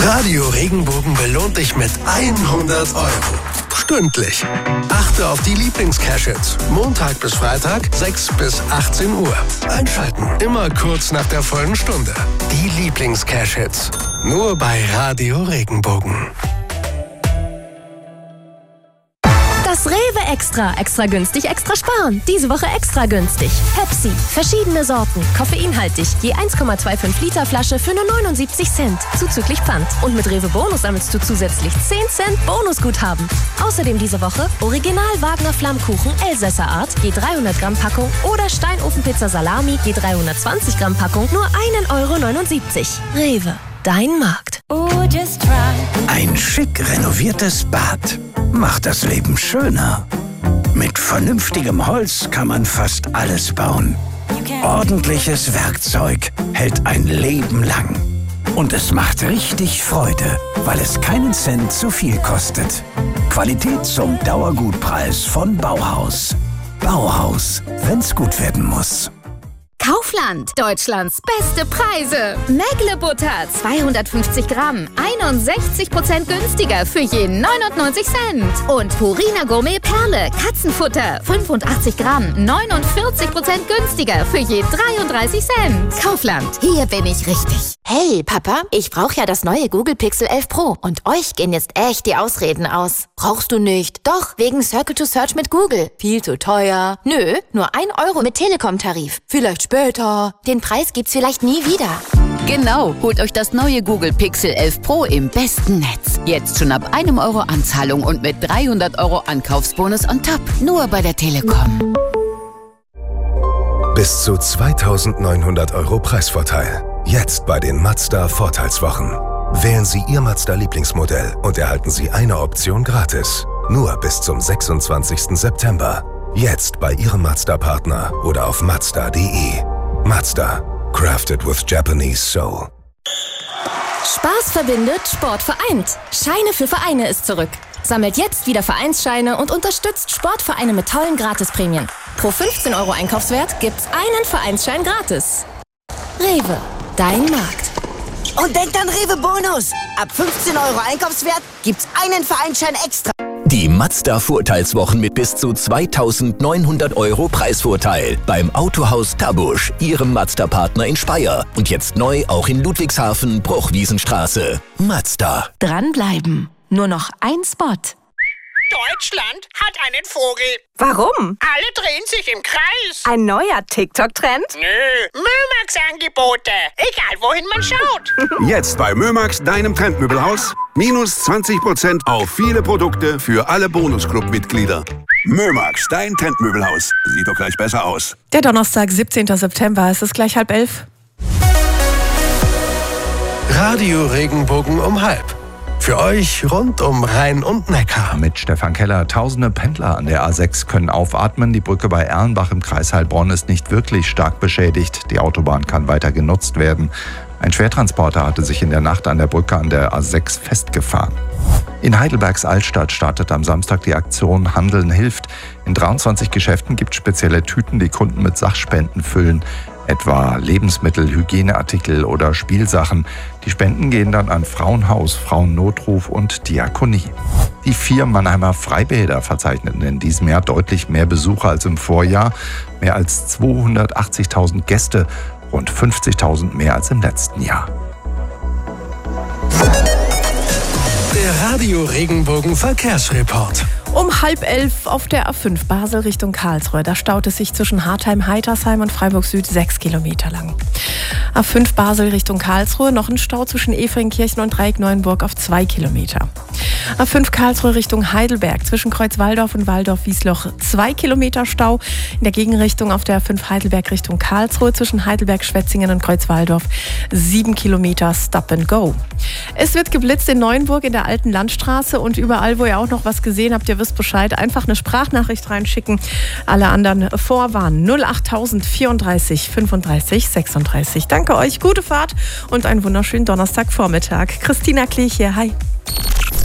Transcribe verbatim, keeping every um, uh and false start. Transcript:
Radio Regenbogen belohnt dich mit hundert Euro. Stündlich. Achte auf die Lieblings-Cash-Hits. Montag bis Freitag, sechs bis achtzehn Uhr. Einschalten. Immer kurz nach der vollen Stunde. Die Lieblings-Cash-Hits. Nur bei Radio Regenbogen. Das Rewe Extra. Extra günstig, extra sparen. Diese Woche extra günstig. Pepsi. Verschiedene Sorten. Koffeinhaltig. Je eins Komma fünfundzwanzig Liter Flasche für nur neunundsiebzig Cent. Zuzüglich Pfand. Und mit Rewe Bonus sammelst du zusätzlich zehn Cent Bonusguthaben. Außerdem diese Woche Original Wagner Flammkuchen Elsässer Art. Je dreihundert Gramm Packung. Oder Steinofenpizza Salami. Je dreihundertzwanzig Gramm Packung. Nur ein Euro neunundsiebzig. Rewe. Dein Markt. Ein schick renoviertes Bad macht das Leben schöner. Mit vernünftigem Holz kann man fast alles bauen. Ordentliches Werkzeug hält ein Leben lang. Und es macht richtig Freude, weil es keinen Cent zu viel kostet. Qualität zum Dauergutpreis von Bauhaus. Bauhaus, wenn's gut werden muss. Kaufland, Deutschlands beste Preise. Mägle Butter, zweihundertfünfzig Gramm, einundsechzig Prozent günstiger für je neunundneunzig Cent. Und Purina Gourmet Perle, Katzenfutter, fünfundachtzig Gramm, neunundvierzig Prozent günstiger für je dreiunddreißig Cent. Kaufland, hier bin ich richtig. Hey, Papa, ich brauche ja das neue Google Pixel elf Pro. Und euch gehen jetzt echt die Ausreden aus. Brauchst du nicht? Doch, wegen Circle to Search mit Google. Viel zu teuer. Nö, nur ein Euro mit Telekom-Tarif. Vielleicht später. Den Preis gibt's vielleicht nie wieder. Genau, holt euch das neue Google Pixel elf Pro im besten Netz. Jetzt schon ab einem Euro Anzahlung und mit dreihundert Euro Ankaufsbonus on top. Nur bei der Telekom. Bis zu zweitausendneunhundert Euro Preisvorteil. Jetzt bei den Mazda Vorteilswochen. Wählen Sie Ihr Mazda-Lieblingsmodell und erhalten Sie eine Option gratis. Nur bis zum sechsundzwanzigsten September. Jetzt bei Ihrem Mazda-Partner oder auf mazda punkt de. Mazda. Crafted with Japanese soul. Spaß verbindet, Sport vereint. Scheine für Vereine ist zurück. Sammelt jetzt wieder Vereinsscheine und unterstützt Sportvereine mit tollen Gratisprämien. Pro fünfzehn Euro Einkaufswert gibt's einen Vereinsschein gratis. Rewe. Dein Markt. Und denkt an Rewe Bonus. Ab fünfzehn Euro Einkaufswert gibt's einen Vereinsschein extra. Die Mazda Vorteilswochen mit bis zu zweitausendneunhundert Euro Preisvorteil beim Autohaus Tabusch, Ihrem Mazda-Partner in Speyer. Und jetzt neu auch in Ludwigshafen, Bruchwiesenstraße. Mazda. Dranbleiben. Nur noch ein Spot. Deutschland hat einen Vogel. Warum? Alle drehen sich im Kreis. Ein neuer TikTok-Trend? Nö, Mömax-Angebote. Egal, wohin man schaut. Jetzt bei Mömax, deinem Trendmöbelhaus. Minus zwanzig Prozent auf viele Produkte für alle Bonusclub-Mitglieder. Mömax, dein Trendmöbelhaus. Sieht doch gleich besser aus. Der Donnerstag, siebzehnten September. Es ist gleich halb elf. Radio Regenbogen um halb. Für euch rund um Rhein und Neckar. Mit Stefan Keller. Tausende Pendler an der A sechs können aufatmen. Die Brücke bei Erlenbach im Kreis Heilbronn ist nicht wirklich stark beschädigt. Die Autobahn kann weiter genutzt werden. Ein Schwertransporter hatte sich in der Nacht an der Brücke an der A sechs festgefahren. In Heidelbergs Altstadt startet am Samstag die Aktion Handeln hilft. In dreiundzwanzig Geschäften gibt es spezielle Tüten, die Kunden mit Sachspenden füllen. Etwa Lebensmittel, Hygieneartikel oder Spielsachen. Die Spenden gehen dann an Frauenhaus, Frauennotruf und Diakonie. Die vier Mannheimer Freibäder verzeichneten in diesem Jahr deutlich mehr Besucher als im Vorjahr. Mehr als zweihundertachtzigtausend Gäste, rund fünfzigtausend mehr als im letzten Jahr. Der Radio Regenbogen Verkehrsreport. Um halb elf auf der A fünf Basel Richtung Karlsruhe. Da staut es sich zwischen Hartheim, Heitersheim und Freiburg Süd sechs Kilometer lang. A fünf Basel Richtung Karlsruhe. Noch ein Stau zwischen Efringkirchen und Dreieck Neuenburg auf zwei Kilometer. A fünf Karlsruhe Richtung Heidelberg. Zwischen Kreuzwaldorf und Waldorf-Wiesloch zwei Kilometer Stau. In der Gegenrichtung auf der A fünf Heidelberg Richtung Karlsruhe. Zwischen Heidelberg-Schwetzingen und Kreuzwaldorf sieben Kilometer Stop and Go. Es wird geblitzt in Neuenburg in der Alten Landstraße und überall, wo ihr auch noch was gesehen habt, ihr wisst Bescheid, einfach eine Sprachnachricht reinschicken. Alle anderen vorwarnen. null acht vierunddreißig fünfunddreißig sechsunddreißig. Danke euch, gute Fahrt und einen wunderschönen Donnerstagvormittag. Christina Klich hier, hi.